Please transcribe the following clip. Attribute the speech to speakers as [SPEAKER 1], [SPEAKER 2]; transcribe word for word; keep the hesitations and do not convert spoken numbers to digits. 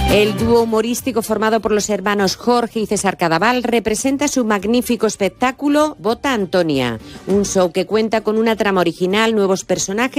[SPEAKER 1] El dúo humorístico formado por los hermanos Jorge y César Cadaval representa su magnífico espectáculo Bota Antonia, un show que cuenta con una trama original, nuevos personajes